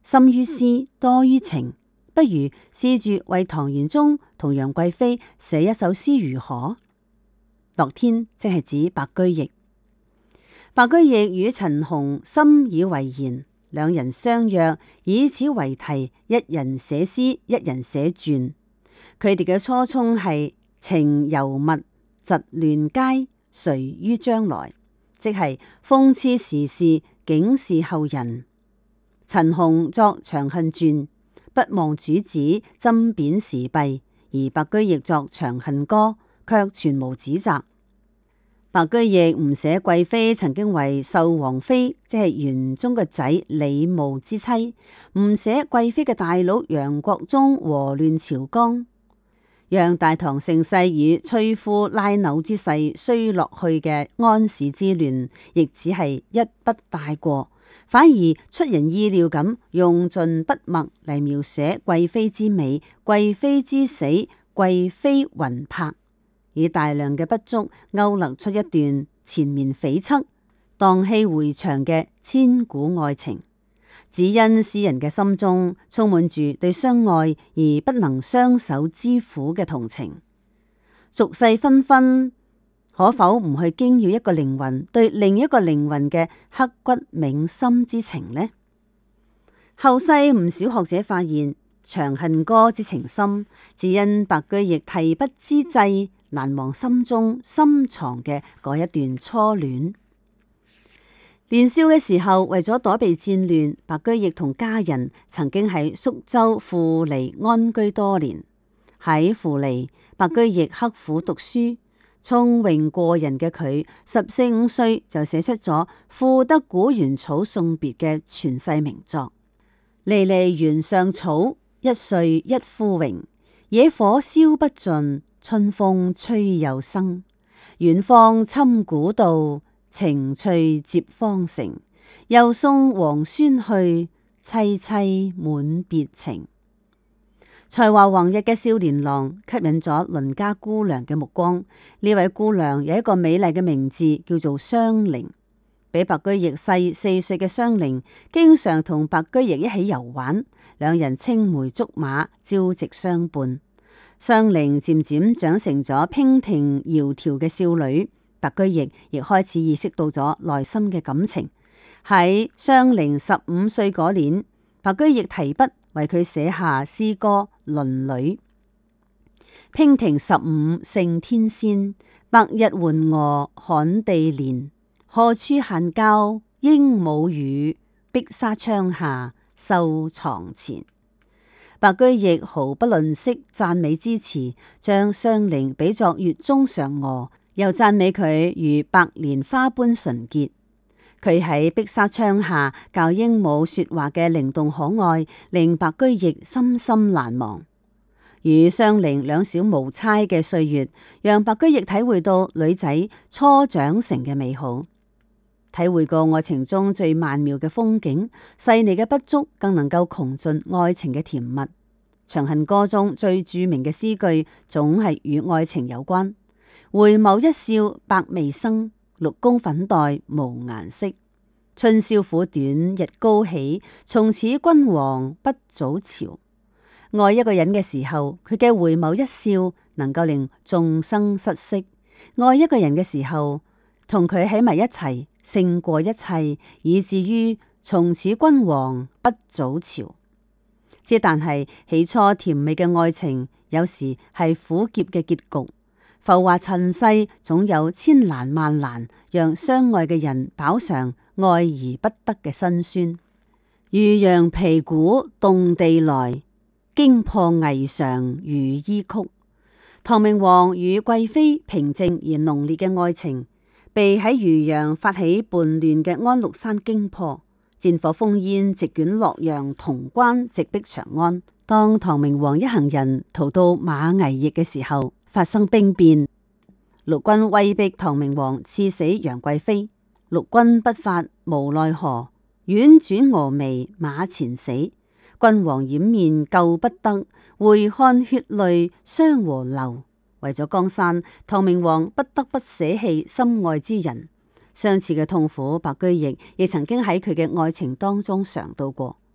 深於詩，多於情，不如試住為唐玄宗同楊貴妃寫一首詩如何？樂天即係指白居易。白居易與陳洪深以為言，兩人相約以此為題，一人寫詩，一人寫傳。佢哋嘅初衷係情猶密，疾亂佳，誰於將來，即係諷刺時事，警示後人。陳洪作《長恨傳》，不忘主旨，針砭時弊；而白居易作《長恨歌》，卻全無指責。白居易唔寫貴妃曾經為壽王妃，即係玄宗嘅仔李牧之妻；唔寫貴妃嘅大佬楊國忠禍亂朝綱，讓大唐盛世以摧枯拉朽之勢衰落去嘅安史之亂，亦只係一筆帶過，反而出人意料咁用盡筆墨嚟描寫貴妃之美、貴妃之死、貴妃魂魄。以大量嘅筆觸勾勒出一段纏綿悱惻、蕩氣迴腸嘅千古愛情，只因詩人嘅心中充滿住對相愛而不能相守之苦嘅同情。俗世紛紛，可否唔去驚擾一個靈魂對另一個靈魂嘅刻骨銘心之情呢？後世唔少學者發現，《長恨歌》之情深，只因白居易提筆之際，難忘心中深藏嘅嗰一段初戀。年少嘅時候，為咗躲避戰亂，白居易同家人曾經喺蘇州傅離安居多年。喺傅離，白居易刻苦讀書，聰穎過人嘅佢，14、15歲就寫出咗《賦得古原草送別》嘅傳世名作。離離原上草，一歲一枯榮。野火燒不盡，春風吹又生。遠芳侵古道，情趣接荒城。又送王孫去，萋萋滿別情。才華橫溢嘅少年郎吸引咗鄰家姑娘嘅目光。呢位姑娘有一個美麗嘅名字，叫做雙菱。比白居易細4歲嘅雙菱，經常同白居易一起遊玩，兩人青梅竹馬，朝夕相伴。雙菱漸漸長成咗娉婷窈窕嘅少女，白居易亦開始意識到咗內心嘅感情。喺雙菱15歲嗰年，白居易提筆為佢寫下詩歌《論女》。娉婷15勝天仙，白日緩娥旱地蓮。何處閒教鸚鵡語，碧紗窗下收床前。白居易毫不吝嗇讚美之詞，將雙菱比作月中嫦娥，又讚美佢如白蓮花般純潔。佢喺碧紗窗下教鸚鵡說話嘅靈動可愛，令白居易深深難忘。與雙菱兩小無猜嘅歲月，讓白居易體會到女仔初長成嘅美好。體會過愛情中最曼妙嘅風景，細膩嘅筆觸更能夠窮盡愛情嘅甜蜜。長恨歌中最著名嘅詩句，總係與愛情有關。回眸一笑百媚生，六宮粉黛無顏色。春宵苦短日高起，從此君王不早朝。愛一個人嘅時候，佢嘅回眸一笑能夠令眾生失色；愛一個人嘅時候，同佢喺埋一齊，勝過一切，以至於從此君王不早朝。之但係起初甜美嘅愛情，有時係苦澀嘅結局。浮華塵世，總有千難萬難，讓相愛嘅人飽嘗愛而不得嘅辛酸。漁陽鼙鼓動地來，驚破霓裳羽衣曲。唐明皇與貴妃平靜而濃烈嘅愛情，被喺漁陽發起叛亂嘅安祿山驚破，戰火烽煙席捲洛陽潼關，直逼長安。當唐明皇一行人逃到馬嵬驛嘅時候，發生兵變，陸軍威逼唐明皇賜死楊貴妃，陸軍不發，無奈何，婉轉蛾眉馬前死。君王掩面救不得，回看血淚相和流。為咗江山，唐明皇不得不捨棄心愛之人。相似嘅痛苦，白居易亦曾經喺佢嘅愛情當中嘗到過。